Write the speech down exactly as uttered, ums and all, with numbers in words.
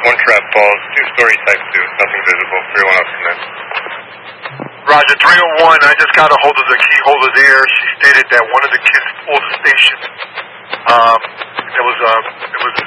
One trap balls, two-story type two, nothing visible, three one up from there. Roger, three oh one, I just got a hold of the key holder there. She stated that one of the kids pulled the station. Um, there was a, there was a